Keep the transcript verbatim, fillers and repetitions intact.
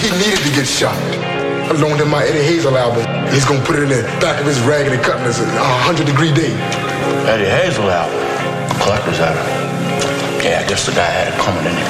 He needed to get shot. I loaned him my Eddie Hazel album. He's gonna put it in the back of his Raggedy Cutlass, a hundred degree day. Eddie Hazel album? Collector's item. Yeah, I guess the guy had it coming in.